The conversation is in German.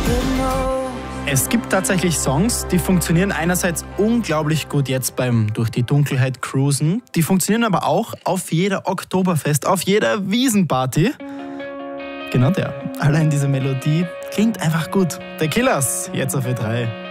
Es gibt tatsächlich Songs, die funktionieren einerseits unglaublich gut jetzt beim durch die Dunkelheit cruisen. Die funktionieren aber auch auf jeder Oktoberfest, auf jeder Wiesenparty. Genau der. Allein diese Melodie klingt einfach gut. The Killers, jetzt auf E3.